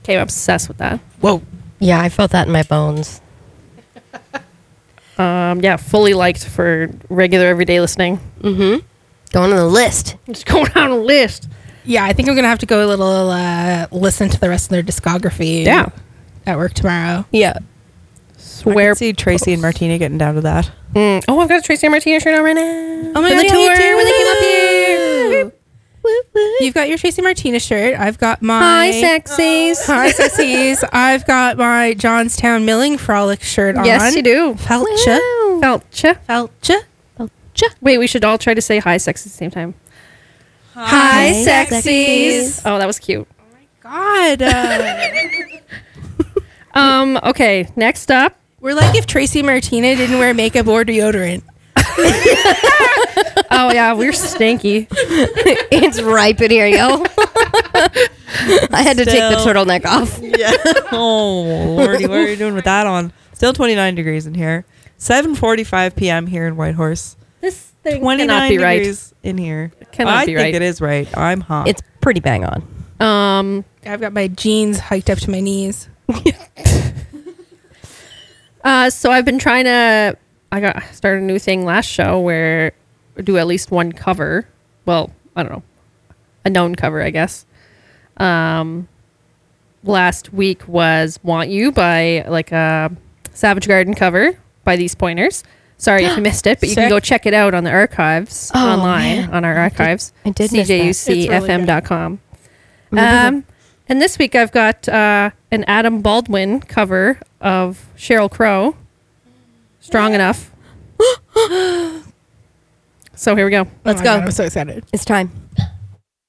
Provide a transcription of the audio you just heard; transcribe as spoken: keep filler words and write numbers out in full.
Okay, I'm obsessed with that. Whoa. Yeah, I felt that in my bones. Um, yeah, fully liked for regular everyday listening. Mm-hmm. Going on the list. Just going down a list. Yeah, I think I'm gonna have to go a little uh, listen to the rest of their discography. Yeah. At work tomorrow. Yeah. Swear. I could see Tracy and Martina getting down to that. Mm. Oh, I've got a Tracy and Martina shirt on right now. Oh my For god, the yeah, tour. you do when they came up here. You've got your Tracy Martina shirt. I've got my Hi, sexies. Hi, sexies. I've got my Johnstown Milling Frolic shirt on. Yes, you do. Felcha. Felcha. Felcha. Wait, we should all try to say hi, sexies at the same time. Hi, sexies. Oh, that was cute. God. Uh, Um. Okay. Next up. we're like if Tracy Martina didn't wear makeup or deodorant. Oh yeah, we're stinky. It's ripe in here, yo. I had to take the Still. turtleneck off. Yeah. Oh, Lordy, what are you doing with that on? Still twenty-nine degrees in here. seven forty-five p.m. here in Whitehorse. This thing twenty-nine cannot be right. degrees in here. Cannot I be think right. it is right. I'm hot. It's pretty bang on. Um. I've got my jeans hiked up to my knees. Uh. So I've been trying to. I got started a new thing last show where I do at least one cover. Well, I don't know, a known cover, I guess. Um. Last week was "Want You" by like a Savage Garden cover by These Pointers. Sorry if you missed it, but you can Sick. go check it out on the archives Oh, online man. on our archives. I did miss that. C J U C F M dot com. Remember Um, and this week I've got uh, an Adam Baldwin cover of Sheryl Crow, "Strong Enough." So here we go. Let's Oh my go. God, I'm so excited. It's time.